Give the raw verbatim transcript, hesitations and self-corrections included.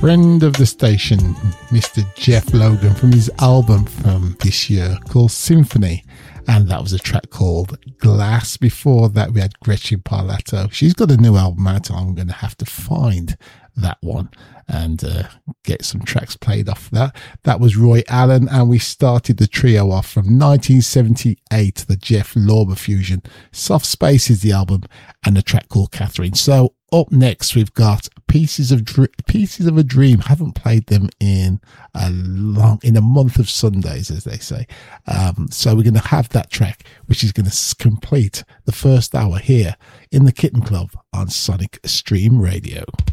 friend of the station, Mister Jeff Logan, from his album from this year called Symphony, and that was a track called Glass. Before that we had Gretchen Parlato. She's got a new album out, and I'm going to have to find that one and uh, get some tracks played off that. That was Roy Allen, and we started the trio off from nineteen seventy-eight, the Jeff Lorber fusion. Soft Space is the album, and a track called Catherine. So up next we've got Pieces of Dr- Pieces of a Dream. Haven't played them in a long in a month of Sundays, as they say. Um, so we're going to have that track, which is going to complete the first hour here in the Kitten Club on Sonic Stream Radio.